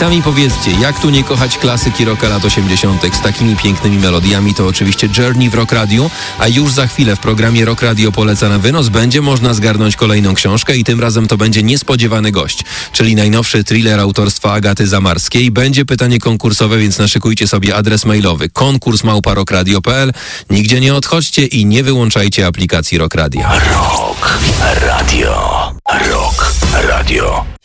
sami powiedzcie, jak tu nie kochać klasyki rocka lat 80. z takimi pięknymi melodiami, to oczywiście Journey w Rock Radio, a już za chwilę w programie Rock Radio Poleca na wynos będzie można zgarnąć kolejną książkę i tym razem to będzie niespodziewany gość, czyli najnowszy thriller autorstwa Agaty Zamarskiej. Będzie pytanie konkursowe, więc naszykujcie sobie adres mailowy konkurs@rockradio.pl. Nigdzie nie odchodźcie i nie wyłączajcie aplikacji Rock Radio. Rock Radio. Rock Radio.